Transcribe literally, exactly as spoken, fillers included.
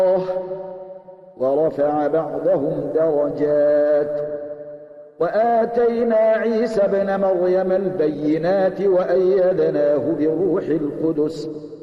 ورفع بعضهم درجات وآتينا عيسى ابن مريم البينات وأيدناه بروح القدس